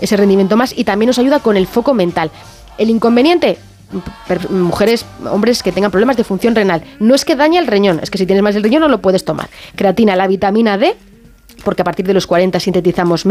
ese rendimiento más y también nos ayuda con el foco mental. El inconveniente, mujeres, hombres que tengan problemas de función renal. No es que dañe el riñón, es que si tienes más el riñón no lo puedes tomar. Creatina, la vitamina D, porque a partir de los 40 sintetizamos